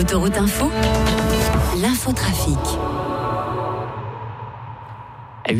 Autoroute Info, l'infotrafic. À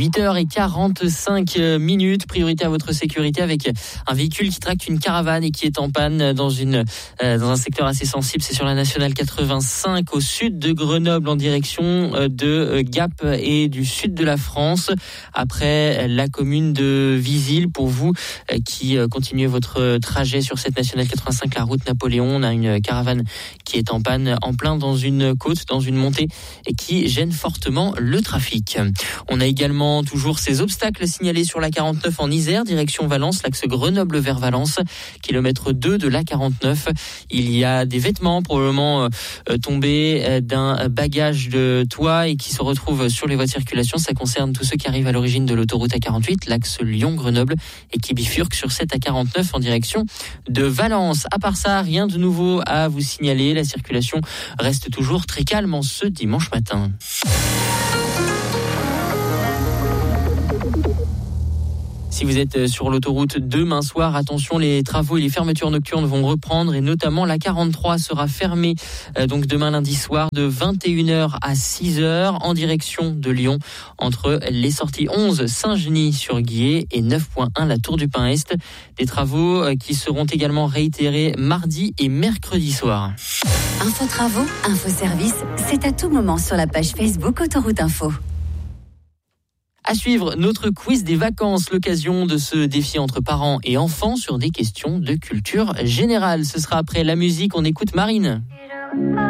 8h45, priorité à votre sécurité avec un véhicule qui tracte une caravane et qui est en panne dans un secteur assez sensible. C'est sur la nationale 85 au sud de Grenoble en direction de Gap et du sud de la France. Après la commune de Visil, pour vous qui continuez votre trajet sur cette nationale 85, la route Napoléon, on a une caravane qui est en panne en plein dans une côte, dans une montée et qui gêne fortement le trafic. On a également toujours ces obstacles signalés sur la 49 en Isère, direction Valence, l'axe Grenoble vers Valence, kilomètre 2 de la 49. Il y a des vêtements probablement tombés d'un bagage de toit et qui se retrouvent sur les voies de circulation. Ça concerne tous ceux qui arrivent à l'origine de l'autoroute A48, l'axe Lyon-Grenoble, et qui bifurquent sur cette A49 en direction de Valence. À part ça, rien de nouveau à vous signaler. La circulation reste toujours très calme en ce dimanche matin. Si vous êtes sur l'autoroute demain soir, attention, les travaux et les fermetures nocturnes vont reprendre et notamment la 43 sera fermée donc demain lundi soir de 21h à 6h en direction de Lyon entre les sorties 11 Saint-Genis-sur-Guiers et 9.1 la Tour du Pin-Est. Des travaux qui seront également réitérés mardi et mercredi soir. Info travaux, info service, c'est à tout moment sur la page Facebook Autoroute Info. À suivre, notre quiz des vacances, l'occasion de se défier entre parents et enfants sur des questions de culture générale. Ce sera après la musique, on écoute Marine.